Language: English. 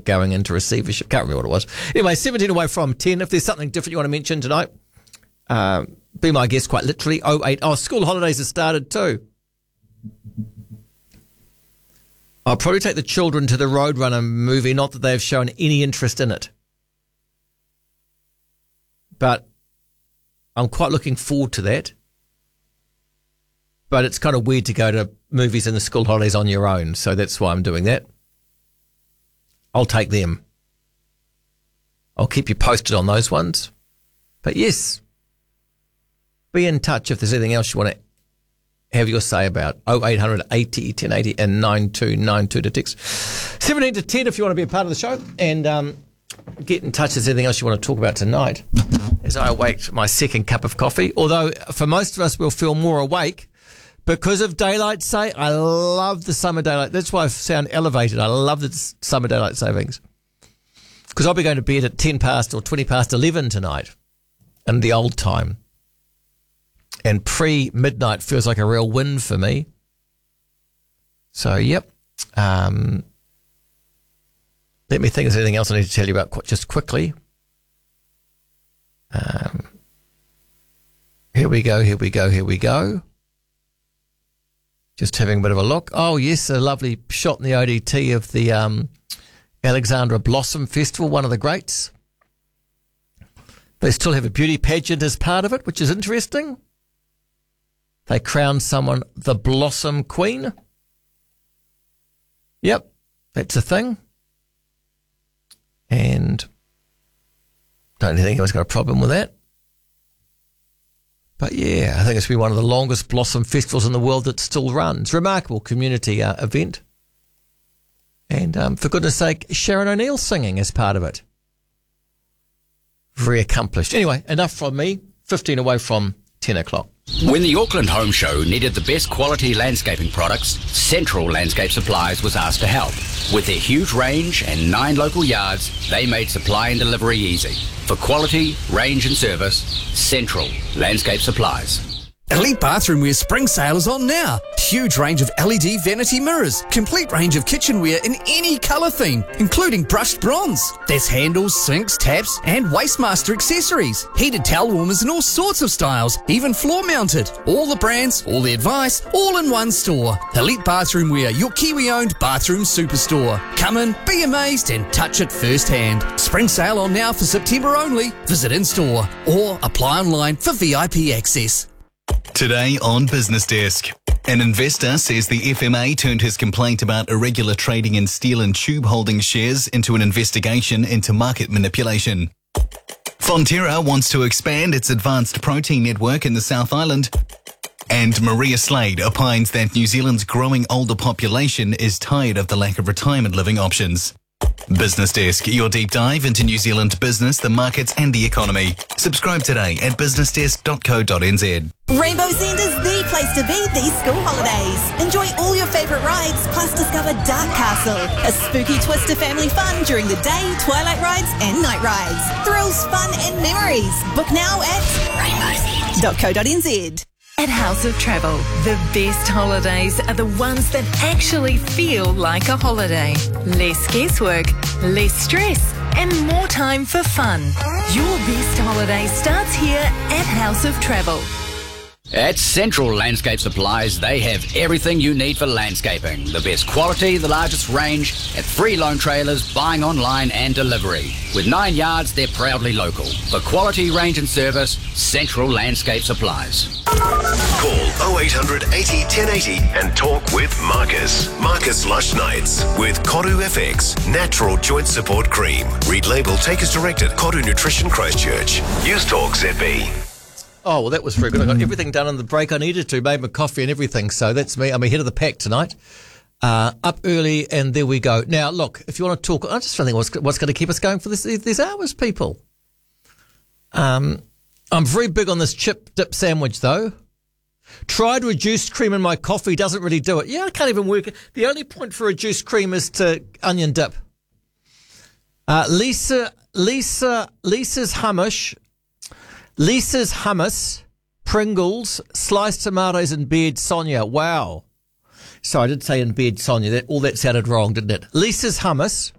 going into receivership. Can't remember what it was. Anyway, 17 away from 10. If there's something different you want to mention tonight, be my guest quite literally. 08. Oh, school holidays have started too. I'll probably take the children to the Roadrunner movie, not that they've shown any interest in it. But I'm quite looking forward to that. But it's kind of weird to go to movies in the school holidays on your own, so that's why I'm doing that. I'll take them. I'll keep you posted on those ones. But yes, be in touch if there's anything else you want to have your say about. 0800 80 1080 and 9292 to text. 17 to 10 if you want to be a part of the show. And get in touch if there's anything else you want to talk about tonight. As I await my second cup of coffee. Although for most of us we'll feel more awake because of daylight saving. I love the summer daylight. That's why I sound elevated. I love the summer daylight savings. Because I'll be going to bed at 10 past or 20 past 11 tonight in the old time. And pre-midnight feels like a real win for me. So, yep. Let me think if there's anything else I need to tell you about just quickly. Here we go. Just having a bit of a look. Oh, yes, a lovely shot in the ODT of the Alexandra Blossom Festival, one of the greats. They still have a beauty pageant as part of it, which is interesting. They crowned someone the Blossom Queen. Yep, that's a thing. And don't think anyone's got a problem with that. But yeah, I think it's been one of the longest Blossom festivals in the world that still runs. Remarkable community event. And for goodness sake, Sharon O'Neill singing as part of it. Very accomplished. Anyway, enough from me. 15 away from 10 o'clock. When the Auckland Home Show needed the best quality landscaping products, Central Landscape Supplies was asked to help. With their huge range and 9 local yards, they made supply and delivery easy. For quality, range and service, Central Landscape Supplies. Elite Bathroomware spring sale is on now. Huge range of LED vanity mirrors, complete range of kitchenware in any colour theme, including brushed bronze. There's handles, sinks, taps and Wastemaster accessories. Heated towel warmers in all sorts of styles, even floor mounted. All the brands, all the advice, all in one store. Elite Bathroomware, your Kiwi-owned bathroom superstore. Come in, be amazed and touch it firsthand. Spring sale on now for September only. Visit in-store or apply online for VIP access. Today on Business Desk. An investor says the FMA turned his complaint about irregular trading in Steel and Tube Holdings shares into an investigation into market manipulation. Fonterra wants to expand its advanced protein network in the South Island. And Maria Slade opines that New Zealand's growing older population is tired of the lack of retirement living options. Business Desk, your deep dive into New Zealand business, the markets and the economy. Subscribe today at businessdesk.co.nz. Rainbow's End is the place to be these school holidays. Enjoy all your favourite rides, plus discover Dark Castle, a spooky twist to family fun during the day, twilight rides and night rides. Thrills, fun and memories. Book now at rainbowsend.co.nz. At House of Travel, the best holidays are the ones that actually feel like a holiday. Less guesswork, less stress, and more time for fun. Your best holiday starts here at House of Travel. At Central Landscape Supplies, they have everything you need for landscaping. The best quality, the largest range, at free loan trailers, buying online and delivery. With 9 yards, they're proudly local. For quality, range and service, Central Landscape Supplies. Call 0800 80 1080 and talk with Marcus. Marcus Lush Nights with Koru FX Natural Joint Support Cream. Read label, take as directed. Koru Nutrition Christchurch. Use Talk ZB. Oh, well, that was very good. I got everything done on the break I needed to, made my coffee and everything. So that's me. I'm ahead of the pack tonight. Up early, and there we go. Now, look, if you want to talk, I'm just trying to think what's going to keep us going for these hours, people. I'm very big on this chip dip sandwich, though. Tried reduced cream in my coffee, doesn't really do it. Yeah, I can't even work it. The only point for reduced cream is to onion dip. Lisa's hummus, Pringles, sliced tomatoes in bed, Sonia. Wow. So I did say in bed, Sonia. All that sounded wrong, didn't it? Lisa's hummus,